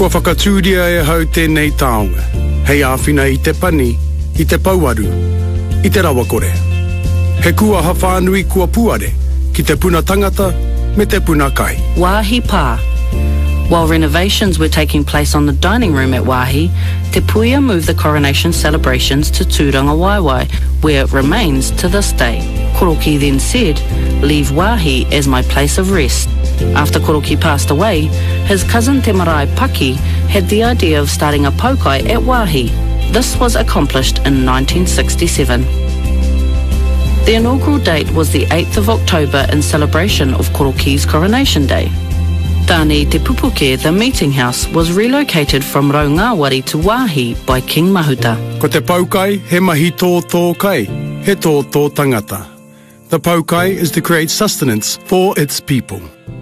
Kua whakatūria e hau tēnei taonga. Hei āwhina I te pani, I te pauaru, I te rawakore. He kua hawhanui kua puare, ki te puna tangata, me te puna kai. Wāhi Pā. While renovations were taking place on the dining room at Wāhi, Te Puia moved the coronation celebrations to Tūranga Waiwai, where it remains to this day. Koroki then said, "Leave Wāhi as my place of rest." After Koroki passed away, his cousin Te Marae Paki had the idea of starting a paukai at Wāhi. This was accomplished in 1967. The inaugural date was the 8th of October in celebration of Koroki's coronation day. Tāne Te Pupuke, the meeting house, was relocated from Raungāwari to Wāhi by King Mahuta. Ko te paukai, he mahi tō kai, he tō tangata. The paukai is to create sustenance for its people.